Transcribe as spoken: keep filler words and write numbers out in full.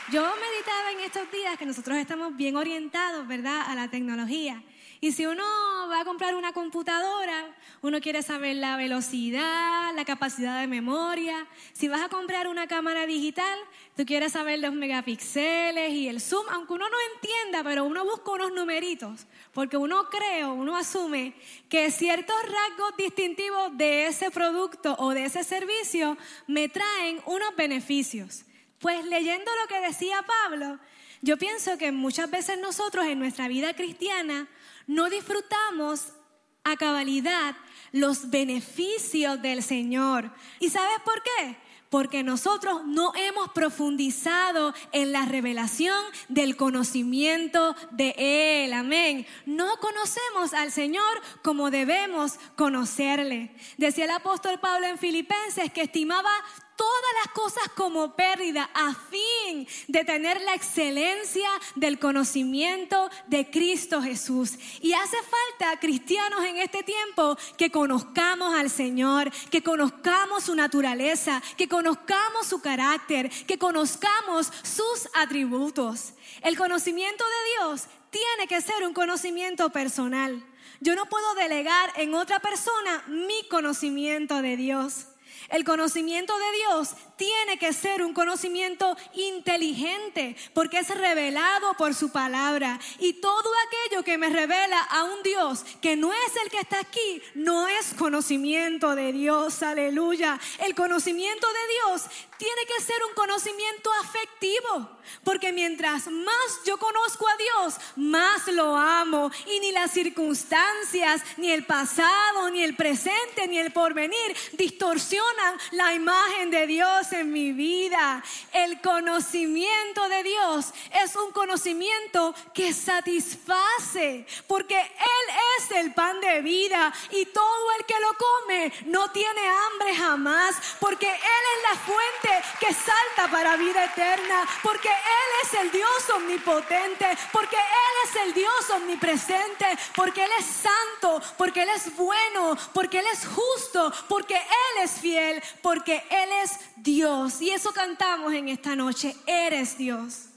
Yo meditaba en estos días que nosotros estamos bien orientados, ¿verdad?, a la tecnología. Y si uno va a comprar una computadora, uno quiere saber la velocidad, la capacidad de memoria. Si vas a comprar una cámara digital, tú quieres saber los megapíxeles y el zoom, aunque uno no entienda, pero uno busca unos numeritos, porque uno cree, uno asume que ciertos rasgos distintivos de ese producto o de ese servicio me traen unos beneficios. Pues leyendo lo que decía Pablo, yo pienso que muchas veces nosotros en nuestra vida cristiana no disfrutamos a cabalidad los beneficios del Señor. ¿Y sabes por qué? Porque nosotros no hemos profundizado en la revelación del conocimiento de Él. Amén. No conocemos al Señor como debemos conocerle. Decía el apóstol Pablo en Filipenses que estimaba todas las cosas como pérdida a fin de tener la excelencia del conocimiento de Cristo Jesús. Y hace falta cristianos en este tiempo que conozcamos al Señor, que conozcamos su naturaleza, que conozcamos su carácter, que conozcamos sus atributos. El conocimiento de Dios tiene que ser un conocimiento personal. Yo no puedo delegar en otra persona mi conocimiento de Dios. El conocimiento de Dios tiene que ser un conocimiento inteligente porque es revelado por su palabra. Y todo aquello que me revela a un Dios que no es el que está aquí, no es conocimiento de Dios. Aleluya. El conocimiento de Dios tiene que ser un conocimiento afectivo, porque mientras más yo conozco a Dios, más lo amo. Y ni las circunstancias, ni el pasado, ni el presente, ni el porvenir distorsionan la imagen de Dios en mi vida. El conocimiento de Dios es un conocimiento que satisface, porque Él es el pan de vida y todo el que lo come no tiene hambre jamás, porque Él es la fuente que salta para vida eterna, porque Él es el Dios omnipotente, porque Él es el Dios omnipresente, porque Él es santo, porque Él es bueno, porque Él es justo, porque Él es fiel, porque Él es Dios. Y eso cantamos en esta noche: eres Dios.